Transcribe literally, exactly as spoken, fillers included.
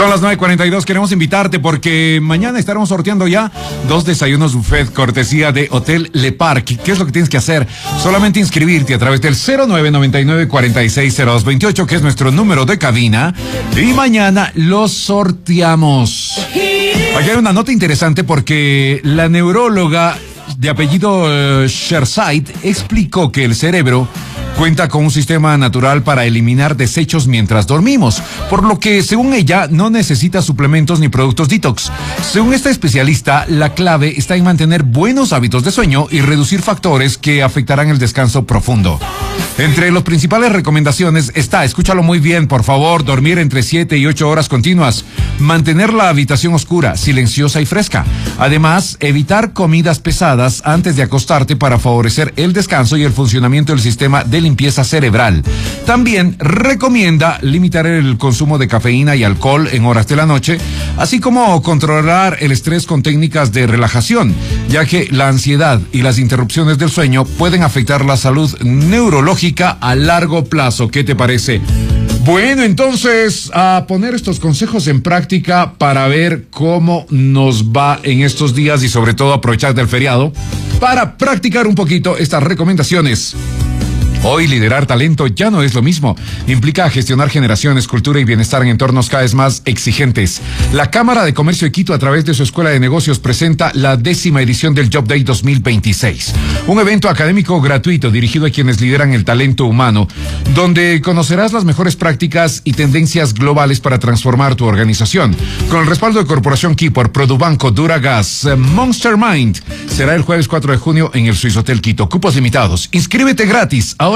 Son las nueve cuarenta y dos, queremos invitarte porque mañana estaremos sorteando ya dos desayunos buffet cortesía de Hotel Le Parc. ¿Qué es lo que tienes que hacer? Solamente inscribirte a través del cero nueve nueve nueve cuatro seis cero dos dos ocho, que es nuestro número de cabina, y mañana los sorteamos. Aquí hay una nota interesante porque la neuróloga de apellido uh, Sherside explicó que el cerebro cuenta con un sistema natural para eliminar desechos mientras dormimos, por lo que, según ella, no necesita suplementos ni productos detox. Según esta especialista, la clave está en mantener buenos hábitos de sueño y reducir factores que afectarán el descanso profundo. Entre las principales recomendaciones está, escúchalo muy bien, por favor, dormir entre siete y ocho horas continuas, mantener la habitación oscura, silenciosa y fresca. Además, evitar comidas pesadas antes de acostarte para favorecer el descanso y el funcionamiento del sistema de limpieza cerebral. También recomienda limitar el consumo de cafeína y alcohol en horas de la noche, así como controlar el estrés con técnicas de relajación, ya que la ansiedad y las interrupciones del sueño pueden afectar la salud neurológica a largo plazo. ¿Qué te parece? Bueno, entonces, a poner estos consejos en práctica para ver cómo nos va en estos días y sobre todo aprovechar del feriado para practicar un poquito estas recomendaciones. Hoy liderar talento ya no es lo mismo. Implica gestionar generaciones, cultura y bienestar en entornos cada vez más exigentes. La Cámara de Comercio de Quito, a través de su Escuela de Negocios, presenta la décima edición del Job Day dos mil veintiséis. Un evento académico gratuito dirigido a quienes lideran el talento humano, donde conocerás las mejores prácticas y tendencias globales para transformar tu organización. Con el respaldo de Corporación Kipor, Produbanco, Duragas, Monster Mind. Será el jueves cuatro de junio en el Swiss Hotel Quito. Cupos limitados. Inscríbete gratis. Ahora